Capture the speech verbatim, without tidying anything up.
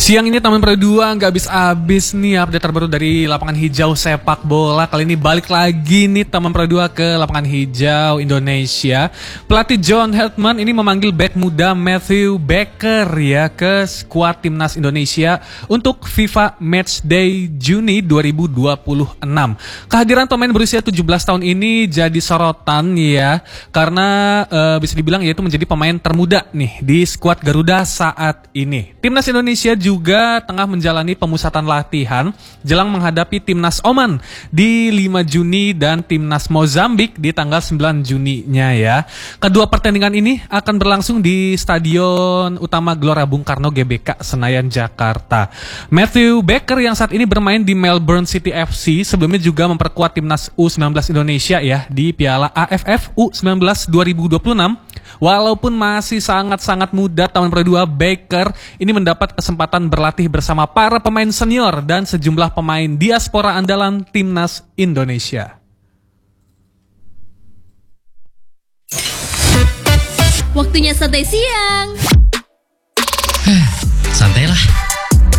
Siang ini Taman Pro dua nggak habis-habis nih update terbaru dari lapangan hijau sepak bola. Kali ini balik lagi nih Taman Pro dua ke lapangan hijau Indonesia. Pelatih John Hartman ini memanggil bek muda Matthew Baker ya ke skuad timnas Indonesia untuk FIFA Matchday Juni dua ribu dua puluh enam. Kehadiran pemain berusia tujuh belas tahun ini jadi sorotan ya karena e, bisa dibilang yaitu menjadi pemain termuda nih di skuad Garuda saat ini. Timnas Indonesia juga tengah menjalani pemusatan latihan jelang menghadapi Timnas Oman di lima Juni dan Timnas Mozambik di tanggal sembilan Juninya ya. Kedua pertandingan ini akan berlangsung di Stadion Utama Gelora Bung Karno G B K Senayan, Jakarta. Matthew Baker yang saat ini bermain di Melbourne City F C sebelumnya juga memperkuat Timnas U sembilan belas Indonesia ya di Piala A F F U sembilan belas dua ribu dua puluh enam. Walaupun masih sangat-sangat muda, Taman Pro dua Baker ini mendapat kesempatan berlatih bersama para pemain senior dan sejumlah pemain diaspora andalan Timnas Indonesia. Waktunya santai siang.